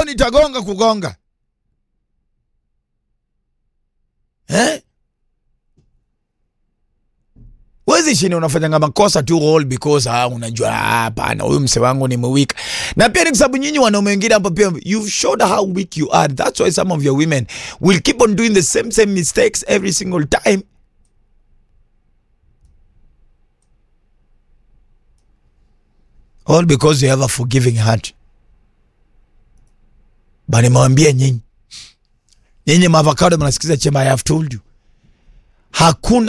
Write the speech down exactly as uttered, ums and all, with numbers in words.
nitagonga kugonga. Eh? Wezi shini unafanya makosa tu all because ah unajua hapana huyu mse wangu ni weak. Na pia ni sababu nyinyi wanaume wengine hapa pia you've showed how weak you are. That's why some of your women will keep on doing the same same mistakes every single time. All because you have a forgiving heart. Bani mwambie nyinyi. Nyinyi mavakado mnasikiza chema I have told you. Hakuna